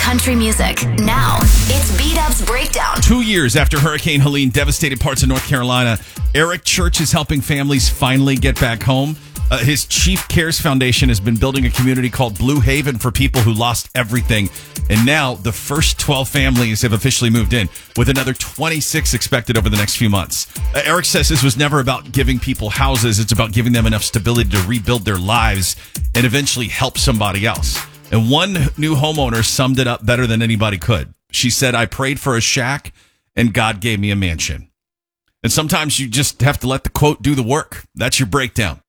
country music. Now, it's B-Dub's Breakdown. 2 years after Hurricane Helene devastated parts of North Carolina, Eric Church is helping families finally get back home. His Chief Cares Foundation has been building a community called Blue Haven for people who lost everything. And now the first 12 families have officially moved in, with another 26 expected over the next few months. Eric says this was never about giving people houses. It's about giving them enough stability to rebuild their lives and eventually help somebody else. And one new homeowner summed it up better than anybody could. She said, "I prayed for a shack and God gave me a mansion." And sometimes you just have to let the quote do the work. That's your breakdown.